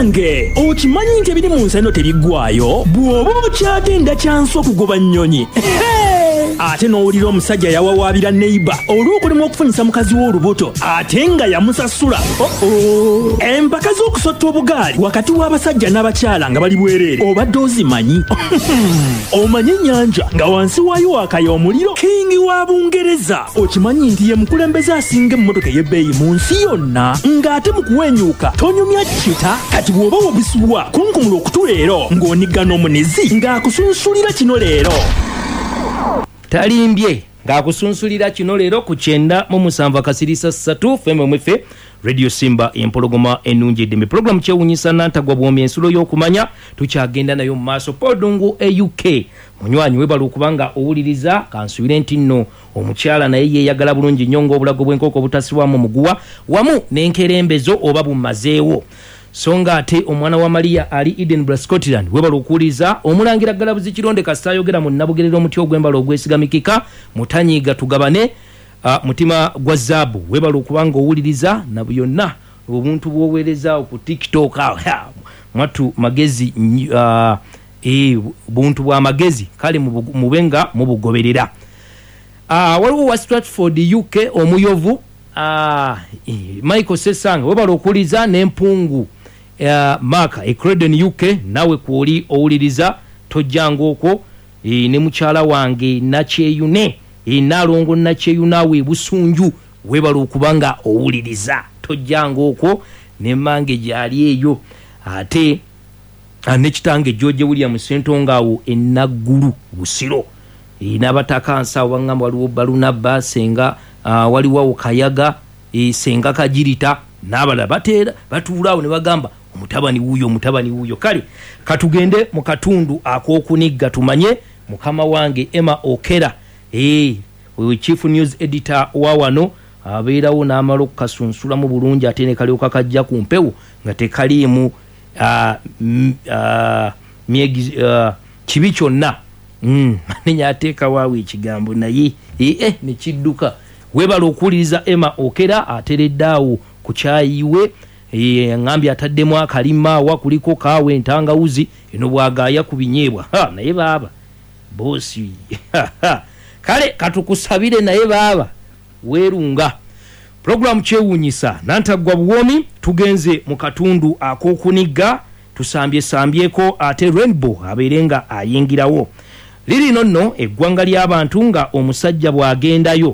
Nge okimanyi nti ebiri mu nsano tebiggwaayo bw'oba okyagenda kyansi okugoba nnyonyi. Ate n'owulira omusajja yawawaabira neighbor olw'okulemwa okufunyisa mukazi w'olubuto ate nga yamusasula. Empaka z'okusotta obugaali wakati w'abasajja n'abakyala nga bali bwereere obadde ozimanyi? Omanyi ennyanja nga wansi waayo waakaya omuliro? Kingi wa Bungereza okimanyi nti ye mukulembeze asinga emmotoka ey'ebbeeyi mu nsi yonna, ng'ate mu kuwenyuuka tonyumya kita. Kati bw'oba wobisibwa kunkumula okutu leero ng'onigga omunizi ng'akusunsulira kino leero. Talimbye ng'akusunsulira kino leero ku 97 kasirisa 3 FMMF Radio Simba empologoma ennungi eddembe. Program kyewunyisa nantagwa bwomi ensulo y'okumanya tukyagenda nayo mu maaso. Podungu UK munywanyi webala okubanga owuliriza kansubire nti nno omukyala naye yeeyagala bulungi nnyo ng'obulago bw'enkoko butasibwamu muguwa wamu n'enkerembezo oba bumazeewo. Songa ate omwana wa Maria ali Edinburgh Scotland webala okuwuliriza omulangira Galabuzi Kironde kasita ayogera mu nabugerero omuti ogw'embala ogwesigamikika mutanyiiga tugabane mutima gwa zaabu webala okubanga owuliriza na byonna obuntu bw'oweereza ku TikTok mwatu magezi buntu bwa magezi kale mubenga mubugoberera. Waliwo wa Stratford UK omuyovu Michael Sesanga webala okuwuliriza n'empungu Maka Ecredon UK nawe kwoli owuliriza tojjanga okwo ne mukyala wange Nakyeyune Nalongo Nakyeyunawe Busunju webala okubanga owuliriza tojjanga okwo ne mange gyali eyo ate nekitange George William Sentongaawo Enaggulu Busiro n'abataka nsawo bangamba waliwo Balunaba Senga waliwo Kayaga Senga Kajirita n'abala batera batuulaawo ne bagamba omutabani wuuyo kale katugende mu katundu ak'okunigga tumanye mukama wange Emma Okera chief news editor wa wano abeerawo n'amala okukasunsula mu bulungi ate ne kalyoka kajja ku mpewo nga tekaliimu kibi kyonna manenya ateeka waawe ekigambo naye ne kidduka. Webala okuwuliriza Emma Okera atereddaawo ku kyayiwe ngambye ataddemu akalima wa kuliko kaawe entangawuzi eno bwagaaya ku binyeebwa naye baaba bosi kale katukusabire naye baaba weerunga. Program kyewunyisa nantaggwa buwomi tugenze mu katundu ak'okunigga tusambyeko ate Rainbow abeerenga ayingirawo. Lirino nno eggwanga ly'abantu nga omusajja bw'agendayo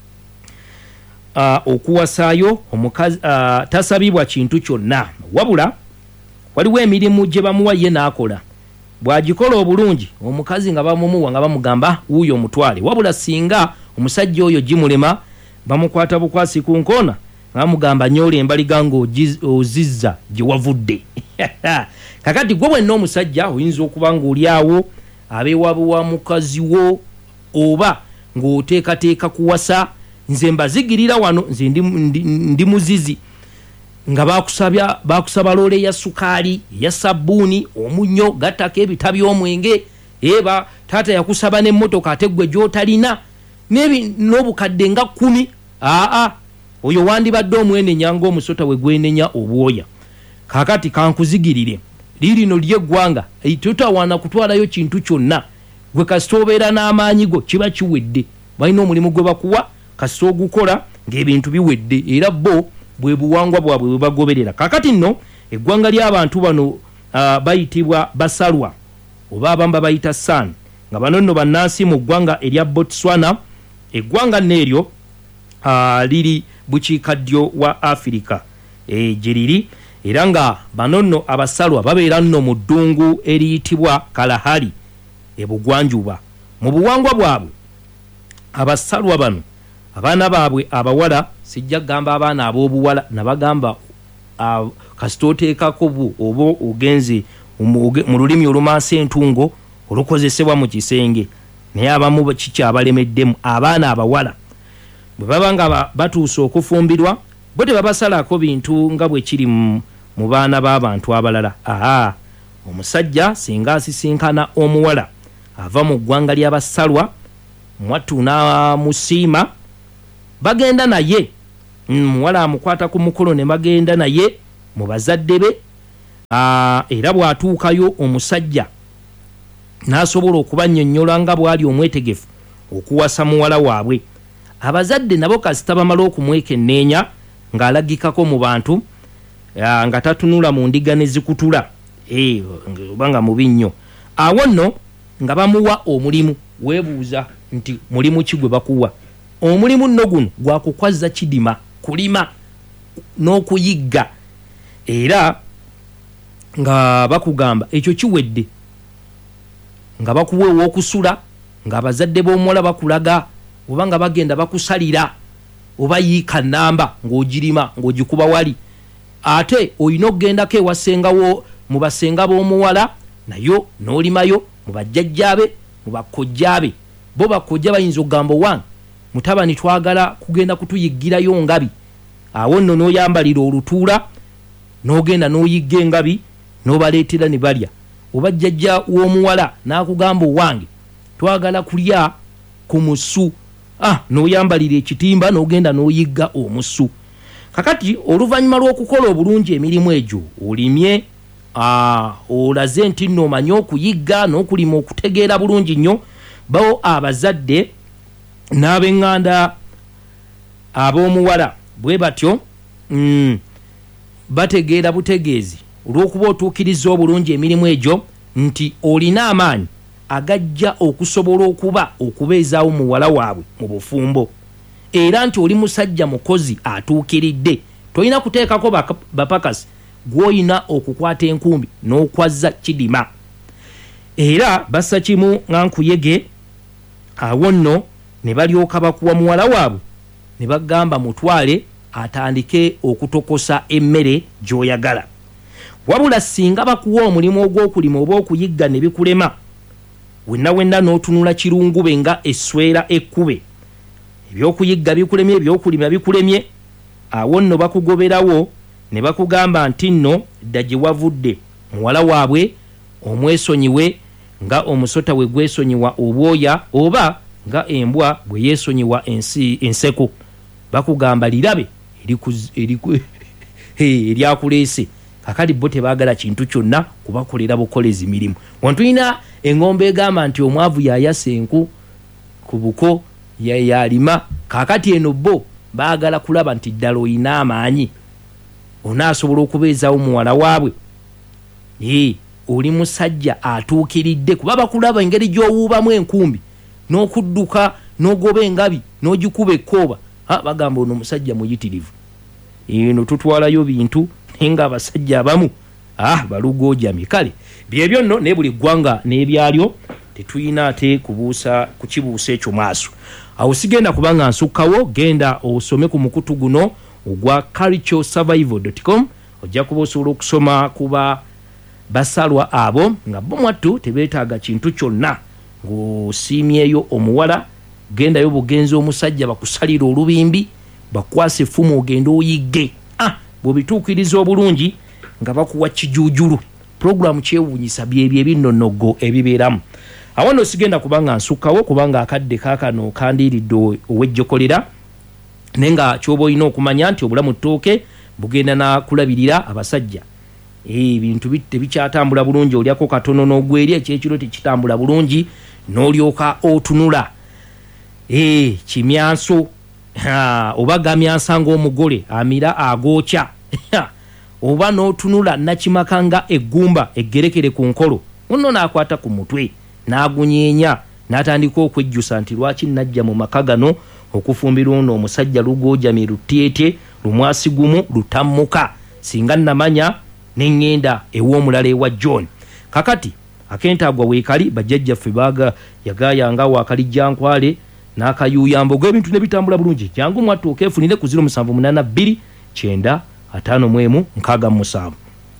okuwasaayo omukazi tasabibwa kintu kyonna wabula waliwo emirimu gye bamuwa ye n'akola bw'agikola obulungi omukazi nga bamumuwa nga bamugamba wuuyo omutwale wabula singa omusajja oyo gimulema bamukwata bukwasi ku nkoona nga bamugamba nyola embaliga ng'ozizza gye wavudde. Kakati gwe bwenna omusajja oyinza okuba ng'olyawo abeewabuwa mukazi wo oba ng'oteekateeka kuwasa nze mbazigirira wano nze ndi muzizi nga bakusaba loole ya sukaali ya sabbuuni omunyo gattako ebita by'omwenge eba taata yakusaba n'emmotoka ate gwe gy'otalina n'obukadde nga 10 oyo wandibadde omwenenya ng'omusota we gwenenya obwoya. Kakati kankuzigirire lirino ly'eggwanga totawaana kutwalayo kintu kyonna gwe kasita obeera n'amaanyi go kiba kiwedde balina omulimu gwe bakuwa kasita ogukola ng'ebintu biwedde era bo bwe buwangwa bwabwe bwe bagoberera. Kakati nno eggwanga ly'abantu bano bayitibwa basalwa oba abamba bayita San nga bano nno bannansi mu ggwanga erya Botswana. Eggwanga n'eryo liri bukiikaddyo wa Afirika gye liri era nga bano nno abasalwa babeera nno mu ddungu eriyitibwa Kalahari ebugwanjuba. Mu buwangwa bwabwe abasalwa bano abaana baabwe abawala sijja gamba abaana ab'obuwala nabagamba kasita oteekako oba ogenze mu lulimi olumansi entungo olukozesebwa mu kisenge naye abamu kikyabalemeddemu abaana abawala bwe baba nga batuuse okufumbirwa bo tebabasalako bintu nga bwe kiri mu baana b'abantu abalala. Omusajja singa asisinkana omuwala ava mu ggwanga ly'abasalwa mwattu n'amusiima bagenda naye muwala amukwata ku mukolo ne bagenda naye mu bazadde be era bw'atuukayo omusajja n'asobola okubannyonnyola nga bw'ali omwetegefu okuwasa muwala waabwe. Abazadde nabo kasita bamala okumwekenneenya ng'alagikako mu bantu nga tatunula mu ndiga ne zikutula oba nga mubi nnyo. Awo nno nga bamuwa omulimu, weebuuza nti mulimu ki gwe bakuwa? Omulimu nno guno gwa kukwaza kidima, kulima n'okuyigga, era nga bakugamba ekyo kiwedde, nga bakuwa ew'okusula, nga abazadde b'omuwala bakulaga, oba nga bagenda bakusalira, oba yiika nnamba ng'ogirima ng'ogikuba wali. Ate olina okugendako ewasengawo mu basenga b'omuwala nayo n'olimayo, mu bajjajjaabe, mu bakojjaabe. Bo bakojja bayinza okugamba wange mutabani twagala kugenda kutuyiggirayo ngabi. Awo nno n'oyambalira olutuula n'ogenda n'oyigga engabi n'obaleetera ne balya. Oba jjajja w'omuwala n'akugamba wange twagala kulya ku musu, n'oyambalira ekitimba n'ogenda n'oyigga omusu. Kakati oluvannyuma lw'okukola obulungi emirimu egyo, olimye, olaze nti nno omanyi okuyigga n'okulima okutegeera bulungi nnyo, bawo abazadde n'ab'eŋŋanda ab'omuwala bwe batyo bategeera butegeezi olw'okuba otuukiriza obulungi emirimu egyo nti olina amaanyi agajja okusobola okubeezaawo muwala waabwe mu bufumbo, era nti oli musajja mukozi atuukiridde. Tolina kuteekako bapakasi, gw'olina okukwata enkumbi n'okwaza kidima. Era bassa kimu nga nkuyege. Awo nno ne balyoka bakuwa muwala waabwe ne bagamba mutwale atandike okutokosa emmere gy'oyagala. Wabula singa bakuwa omulimu ogw'okulima oba okuyigga ne bikulema, wenna n'otunula kirungube nga esswera ekkube, ebyokuyigga bikulemye, ebyokulima bikulemye, awo nno bakugoberawo ne bakugamba nti nno dda gye wavudde. Muwala waabwe omwesonyiwe nga omusota we gwesonyiwa obwoya, oba nga embwa bwe yeesonyiwa enseko. Bakugamba lirabe eryakuleese. Kakati bo tebaagala kintu kyonna kubakolera bukolezi mirimu. Wantulina engombe egamba nti omwavu yayasa enku ku buko yalima. Kakati eno bo baagala kulaba nti ddala oyina amaanyi, onaasobola okubeezaawo muwala waabwe. Oli musajja atuukiridde, kuba bakulaba engeri gy'owuubamu enkumbi n'okudduka n'ogoba engabi n'ogikuba ekkooba. Bagamba ono musajja muyitirivu. Eno tutwalayo bintu nga abasajja abamu balugojami. Kale byebyo nno ne buli ggwanga n'ebyalyo, tetuyina ate kukibuusa ekyo maaso. Awo sigenda kubanga nsukkawo, genda osome ku mukutu guno ogwa culturesurvival.com. ojja kuba osobola okusoma kuba basalwa abo nga bo mwattu tebeetaaga kintu kyonna. Ng'osiimyeyo omuwala, gendayo bugenzi omusajja bakusalira olubimbi, bakwasa effumu ogenda oyigge. Bw'obituukiriza obulungi nga bakuwa kijuujulu. Puroguramu kyewuunyisa byebyo ebinnonogo ebibeeramu. Awo nno sigenda kubanga nsukkawo, kubanga akadde kaakano kandiiridde ow'ejjokolera, naye nga ky'oba olina okumanya nti obulamu ttooke bugenda na kulabirira abasajja. Ebintu tebikyatambula bulungi, olyako katono n'ogweri, ekyekiro tekitambula bulungi, n'olyoka otunula kimyanso, oba gamyansa ng'omugole amira agookya, oba n'otunula nakimaka nga eggumba eggerekere ku nkolo. Nno n'akwata ku mutwe n'agunyeenya n'atandika okwejjusa nti lwaki najja mu maka gano okufumbira ono omusajja lugoojami lutyete lumwasi gumu lutammuka, singa namanya n'engenda ew'omulala ewa John. Kakati akentaagwa weekali bajjajjaffe yagaayanga waakalijja nkwale n'akayuyambo ebintu ne bitambula bulungi. Jangu mwattu okeefunire ku 07829 516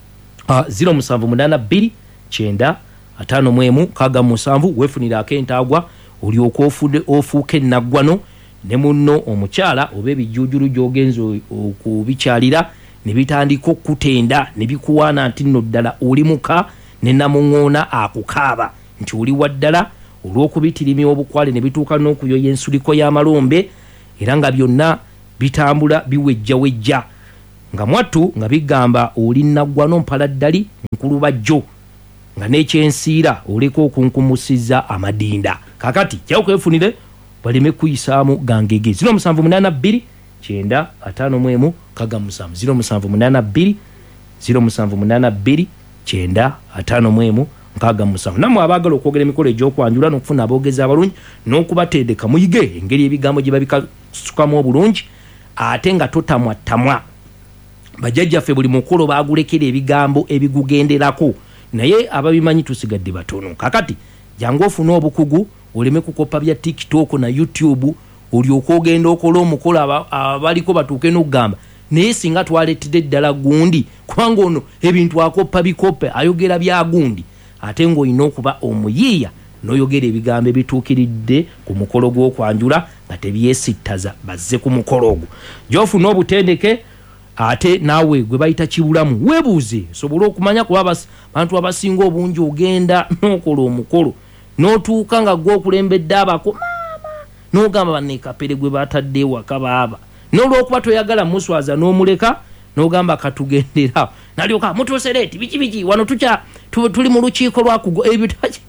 07829 weefunire akentaagwa, olyoka ofuuke naggwano ne munno omukyala oba ebijuujulu gy'ogenza okubikyalira ne bitandika okutenda ne bikuwaana nti nno ddala oli muka ne namuŋŋoona akukaaba nti oli waddala olw'okubitirimya obukwale ne bituuka n'okuyoya ensuliko y'amalombe, era nga byonna bitambula biwejjawejja. nga mwattu nga bigamba oli naggwa n'ompala ddali nkulu bajjo nga n'ekyensiira oleka okunkumusiza amadinda kakati kyakwefunire baleme kuyisaamu gangege 0782 951 kagamusamu 0782 0782 951 nkagamusamu namwe abaagala okwogera emikolo egy'okwanjula n'okufuna aboogezi abalungi n'okubateedeka muyige engeri ebigambo gye babikasukamu obulungi ate nga totamwatamwa bajjajjaffe buli mukolo baagulekera ebigambo ebigugenderako naye ababimanyi tusigadde batono kakati jangu ofuna obukugu oleme kukopa bya TikTok na YouTube olyoka ogenda okola omukolo abaliko batuuke n'okugamba naye singa twaleetedde ddala gundi kubanga ono ebintu akoppa bikoppe ayogera bya gundi ate ng'olina okuba omuyiiya n'oyogera ebigambo ebituukiridde ku mukolo gw'okwanjula nga tebyesittaza bazze ku mukolo ogwo gy'ofuna obutendeke ate naawe gwe bayita kibulamu weebuuze sobole okumanya kuba abantu abasinga obungi ogenda n'okola omukolo n'otuuka nga gw'okulembedde abako maama n'ogamba banneekapere gwe batadde ewaka baaba n'olwokuba toyagala muswaza n'omuleka n'ogamba katugendera nalyoka mutusereeti biki wano tuli mu lukiiko lwakugo ebitaki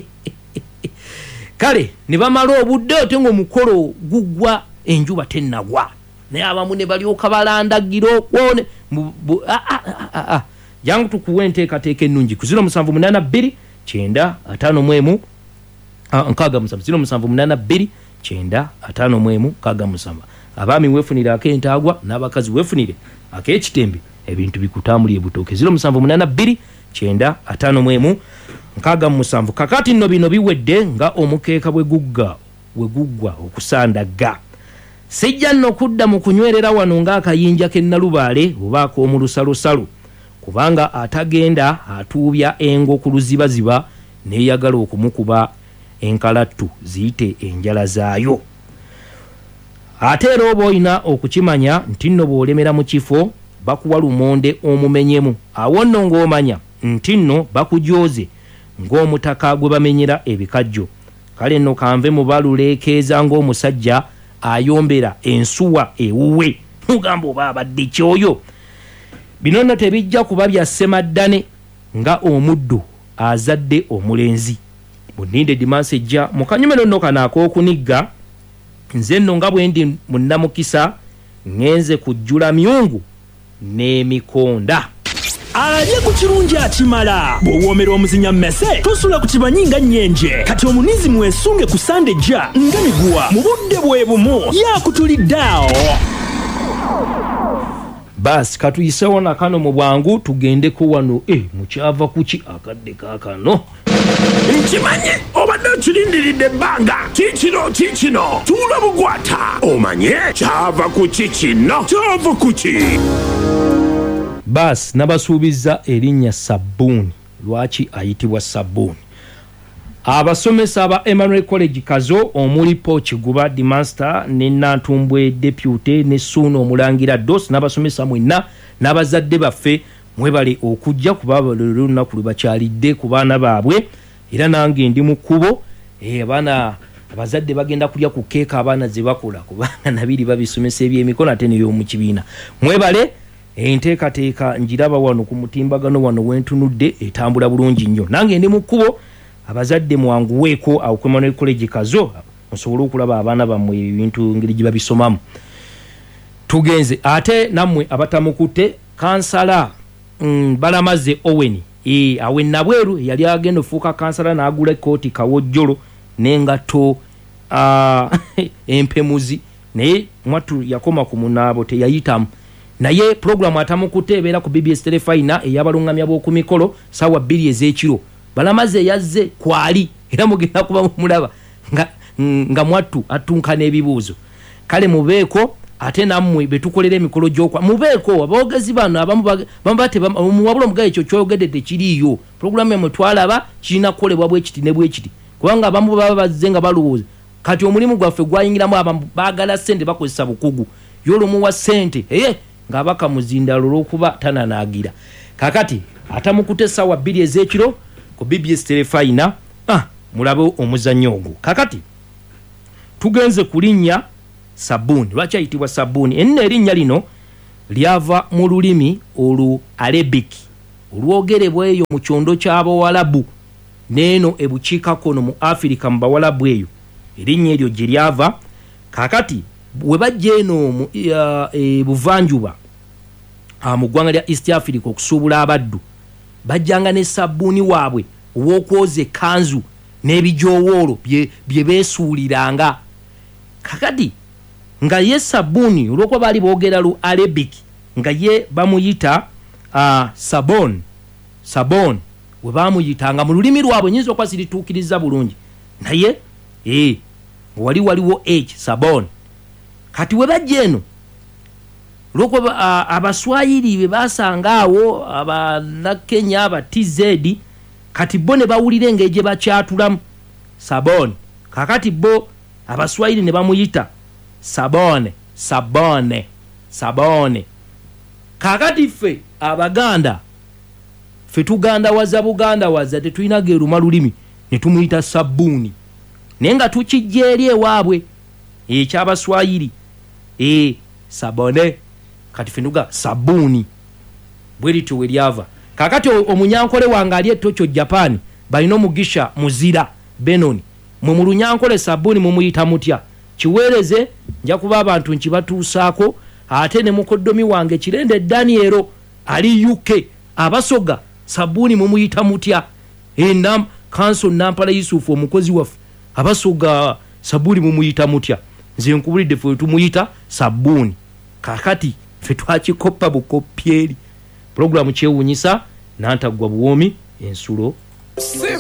kale ne bamala obudde ate ng'omukolo guggwa enjuba tennagwa naye abamu ne balyoka balandagira okwone jangu tukuwa enteekateeka ennungi ku 0782 951 0782 951 kagamusamba abaami weefunire ak'entaagwa n'abakazi weefunire ak'ekitembe ebintu bikutambulye butooke 0782 951 nkagamusanvu kakati nno bino biwedde nga omukeeka bwe guggwa okusandaga sijja nno kudda mu kunywerera wano ng'akayinja k'ennalubaale oba ak'omulusalosalo kubanga atagenda atuubya engo ku luzibaziba neeyagala okumukuba enkalattu ziyite enjala zaayo ate era oba olina okukimanya nti nno bw'olemera mu kifo bakuwa lumonde omumenyemu awo nno ng'omanya nti nno bakujooze ng'omutaka gwe bamenyera ebikajjo kale nno kanve mu baluleekeeza ng'omusajja ayombera ensuwa ewuwe mugamba oba abadde kyoyo bino nno tebijja kuba bya ssemaddane nga omuddu azadde omulenzi muninde dimansi ejja mu kanyumero nno kano ak'okunigga nze nno nga bwe ndi munnamukisa ngenze kujjula myungu n'emikonda alabye ku kirungi akimala bw'owoomera omuzinya mmese tosula ku kibanyi nga nnyenje kati omunizi mwesunge ku sande jja nga miguwa mu budde bwe bumu yakutuliddaawo basi katuyisewo na kano mu bwangu tugendeko wano mukyava kuki akadde kaakano nkimanye obadde okirindiridde ebbanga kikino tuula bugwata omanye kyava kuki basi nabasuubiza erinnya sabbuuni lwaki ayitibwa sabbuuni abasomesa aba Emmanuel College Kazo omuli Poch Guba di Master ne Nantumbwe Deputy ne Suno omulangira dos n'abasomesa mwenna n'abazadde baffe mwebale okujja kubaba lunaku lubakyalidde ku baana baabwe era nange ndi mu kkubo abaana abazadde bagenda kulya ku keeka abaana ze bakola kubanga nabiri babisomesa eby'emikono ate neyo mu kibiina mwebale enteekateeka njiraba wano ku mutimbagano wano wentunudde etambula bulungi nnyo nange ndi mu kkubo abazadde mwanguweeko awo ku Emmanuel College Kazo musobole okulaba abaana bammwe ebintu ngeri gye babisomamu tugenze ate nammwe abatamukutte kansala Balamaze Owen awe nabweru yali agenda ofuuka kansala n'agula kooti kawojjolo n'engato empemuzi naye mwattu yakoma ku munaabo teyayitamu naye programu atamukutte ebeera ku BBS Telefina ey'abalungamya b'oku mikolo ssaawa 2 ez'ekiro Balamaze yazze kwali era mugenda kuba mulaba nga mwattu atunkana ebibuuzo kale mubeeko ate nammwe betukolera emikolo gy'okwa mubeeko aboogezi bano abamu bambate muwabula omugaye ekyo kyoyogedde tekiriiyo programu emwe twalaba kirina kukolebwa bwe kiti ne bwe kiti kubanga abamu baba bazze nga balowooza kati omulimu gwaffe gwayingiramu abamu baagala ssente bakozesa bukugu y'olumu ssente ng'abaka muzindalo olw'okuba tananaagira kakati atamukutte essaawa 2 ez'ekiro ku BBS Telefina mulabe omuzannyo ogwo kakati tugenze kulinnya sabbuuni lwaki ayitibwa sabbuuni erinnya lino lyava mu lulimi olu Arabic olwogerebwa eyo mu kyondo ky'Abawalabu neeno ebukiikakkono mu Africa mu Bawalabu eyo erinnya eryo gye lyava. Kakati bwe bajja eno buvanjuba mu ggwanga lya East Africa okusuubula abaddu bajjanga ne sabbuuni waabwe ow'okwoza ekkanzu n'ebijoowoolo bye beesuuliranga. Kakati nga ye sabbuuni olw'okuba baali boogera lu Arabic nga ye bamuyita sabon we baamuyitanga mu lulimi lwabwe nyinza okuba sirituukiriza bulungi naye waliwo h sabon. Kati we bajja eno olw'okuba Abaswayiri be basanga awo Abannakenya aba TZ kati bo ne bawulira engeri gye bakyatulamu sabon. Kakati bo Abaswayiri ne bamuyita sabone. Kakati ffe Abaganda ffe tugandawaza bugandawaza tetulina geruma lulimi ne tumuyita sabbuuni naye nga tukijja eri ewaabwe eky'Abaswayiri sabone kati ffe nuga sabbuuni bwe lityo we lyava. Kakati omunyankole wange ali e Tokyo Japan balina omugisha muzira Benoni mwe mu lunyankole sabbuuni mumuyita mutya kiweereze nja kuba abantu nkibatuusaako. Ate ne mukoddomi wange Kirende Danielo ali UK Abasoga sabbuuni mumuyita mutya Council Nampala Yusufu omukozi waffe Abasoga sabbuuni mumuyita mutya nze nkubulidde ffe tumuyita sabbuuni. Kakati ffe twakikoppa bukoppyeri. Programu kyewuunyisa n'antaggwa buwoomi ensulo